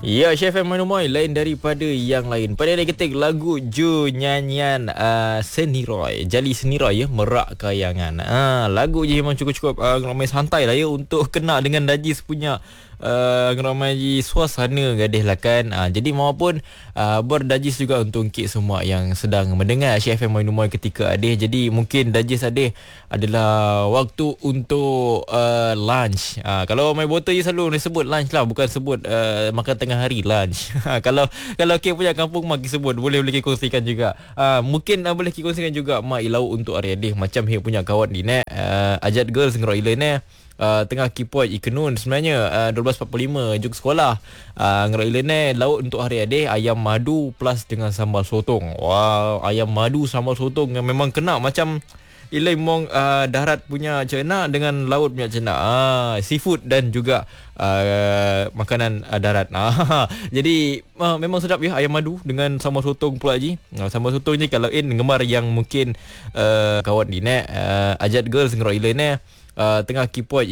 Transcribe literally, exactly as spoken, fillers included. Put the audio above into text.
Ya, Chef M Manumoy lain daripada yang lain. Pada dia ketik lagu Ju nyanyian uh, Seniroy, Jali Seniroy ya, Merak Kayangan. Ah, lagu je memang cukup-cukup uh, ramai santai lah ya untuk kena dengan Dajis punya uh, ramai suasana gadis lah kan. Uh, jadi maupun uh, berdajis juga untuk kik semua yang sedang mendengar Chef M Manumoy ketika adih. Jadi mungkin Dajis adih adalah waktu untuk uh, lunch. Uh, kalau main botol je selalu dia sebut lunch lah, bukan sebut uh, makan tengah hari lunch. kalau kalau K punya kampung mak sebut boleh boleh kita kongsikan juga. Uh, mungkin uh, boleh kita kongsikan juga mak ilau untuk hari adih macam K punya kawan di net uh, Ajat Girls ngero ile ne. Uh, tengah kipoi ikenun sebenarnya uh, dua belas empat puluh lima juk sekolah uh, ngero ile ne laut untuk hari adih ayam madu plus dengan sambal sotong. Wow, ayam madu sambal sotong yang memang kena macam Ilai mong uh, darat punya cena dengan laut punya cena. Ah, seafood dan juga uh, makanan uh, darat. Ah, jadi uh, memang sedap ya ayam madu dengan sambal sotong pula ji. Uh, sambal sotong ni kalau in gemar yang mungkin uh, kawan di net uh, Ajat Girls ngero ile ne uh, tengah kipoi